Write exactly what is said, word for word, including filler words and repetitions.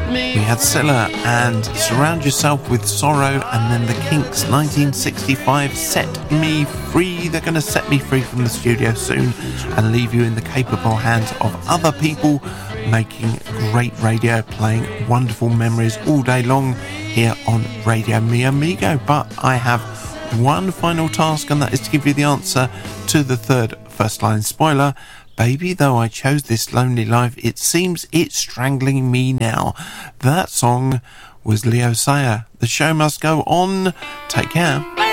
We had Scylla and Surround Yourself with Sorrow, and then the Kinks, nineteen sixty-five, Set Me Free. They're going to set me free from the studio soon and leave you in the capable hands of other people making great radio, playing wonderful memories all day long here on Radio Mi Amigo. But I have one final task, and that is to give you the answer to the third first line spoiler. Baby, though I chose this lonely life, it seems it's strangling me now. That song was Leo Sayer. The show must go on. Take care.